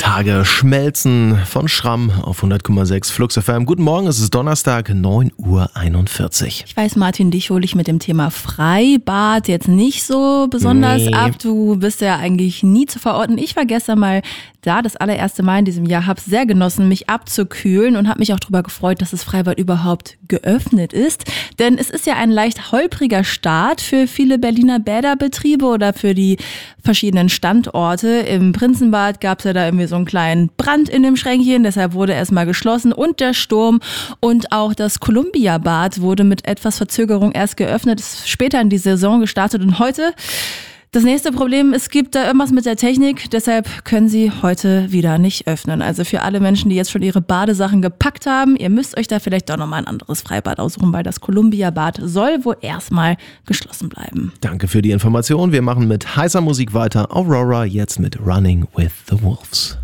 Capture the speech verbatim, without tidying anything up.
Tage schmelzen von Schramm auf hundert Komma sechs Flux F M. Guten Morgen, es ist Donnerstag, neun Uhr einundvierzig. Ich weiß, Martin, dich hole ich mit dem Thema Freibad jetzt nicht so besonders Nee. ab. Du bist ja eigentlich nie zu verorten. Ich war gestern mal da, das allererste Mal in diesem Jahr, habe sehr genossen, mich abzukühlen und habe mich auch darüber gefreut, dass das Freibad überhaupt geöffnet ist. Denn es ist ja ein leicht holpriger Start für viele Berliner Bäderbetriebe oder für die verschiedenen Standorte. Im Prinzenbad gab es ja da irgendwie so einen kleinen Brand in dem Schränkchen, deshalb wurde erstmal geschlossen und der Sturm. Und auch das Columbia-Bad wurde mit etwas Verzögerung erst geöffnet, ist später in die Saison gestartet und heute... Das nächste Problem, es gibt da irgendwas mit der Technik, deshalb können sie heute wieder nicht öffnen. Also für alle Menschen, die jetzt schon ihre Badesachen gepackt haben, ihr müsst euch da vielleicht doch nochmal ein anderes Freibad aussuchen, weil das Columbia-Bad soll wohl erstmal geschlossen bleiben. Danke für die Information. Wir machen mit heißer Musik weiter. Aurora jetzt mit Running with the Wolves.